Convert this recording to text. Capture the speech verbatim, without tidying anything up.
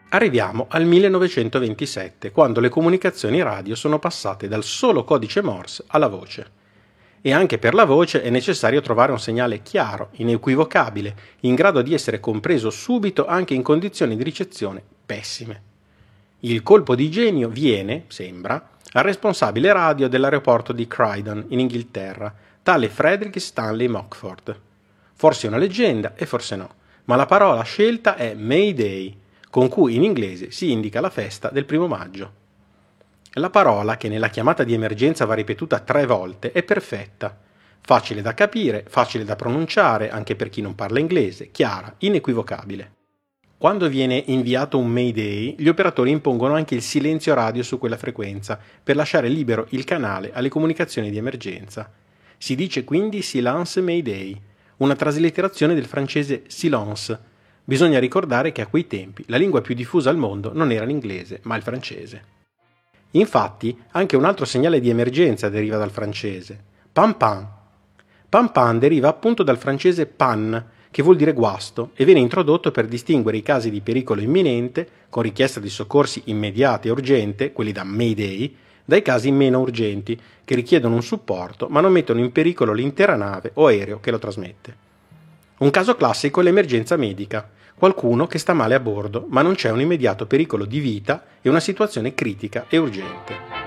Arriviamo al millenovecentoventisette, quando le comunicazioni radio sono passate dal solo codice Morse alla voce. E anche per la voce è necessario trovare un segnale chiaro, inequivocabile, in grado di essere compreso subito anche in condizioni di ricezione pessime. Il colpo di genio viene, sembra, al responsabile radio dell'aeroporto di Croydon, in Inghilterra, tale Frederick Stanley Mockford. Forse una leggenda e forse no, ma la parola scelta è Mayday, con cui in inglese si indica la festa del primo maggio. La parola, che nella chiamata di emergenza va ripetuta tre volte, è perfetta. Facile da capire, facile da pronunciare anche per chi non parla inglese, chiara, inequivocabile. Quando viene inviato un Mayday, gli operatori impongono anche il silenzio radio su quella frequenza per lasciare libero il canale alle comunicazioni di emergenza. Si dice quindi Silence Mayday, una traslitterazione del francese silence. Bisogna ricordare che a quei tempi la lingua più diffusa al mondo non era l'inglese, ma il francese. Infatti, anche un altro segnale di emergenza deriva dal francese, pan pan. Pan pan deriva appunto dal francese pan, che vuol dire guasto, e viene introdotto per distinguere i casi di pericolo imminente, con richiesta di soccorsi immediata e urgente, quelli da Mayday, dai casi meno urgenti, che richiedono un supporto ma non mettono in pericolo l'intera nave o aereo che lo trasmette. Un caso classico è l'emergenza medica, qualcuno che sta male a bordo, ma non c'è un immediato pericolo di vita e una situazione critica e urgente.